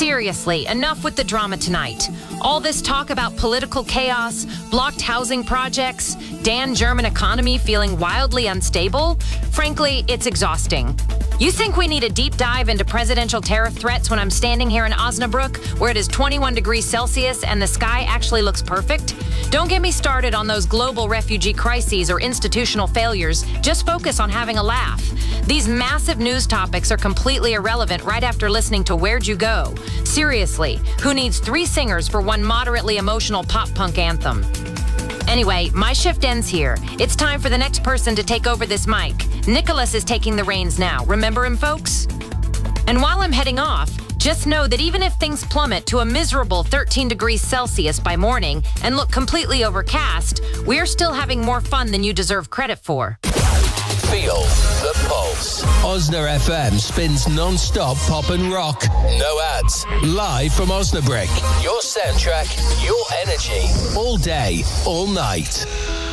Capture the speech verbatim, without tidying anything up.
Seriously, enough with the drama tonight. All this talk about political chaos, blocked housing projects, Dan German economy feeling wildly unstable. Frankly, it's exhausting. You think we need a deep dive into presidential tariff threats when I'm standing here in Osnabrück, where it is twenty-one degrees Celsius and the sky actually looks perfect? Don't get me started on those global refugee crises or institutional failures. Just focus on having a laugh. These massive news topics are completely irrelevant right after listening to Where'd You Go? Seriously, who needs three singers for one moderately emotional pop-punk anthem? Anyway, my shift ends here. It's time for the next person to take over this mic. Nicholas is taking the reins now. Remember him, folks? And while I'm heading off, just know that even if things plummet to a miserable thirteen degrees Celsius by morning and look completely overcast, we're still having more fun than you deserve credit for. Feel the pulse. Osna F M spins non-stop pop and rock. No ads. Live from Osnabrück. Your soundtrack, your energy. All day, all night.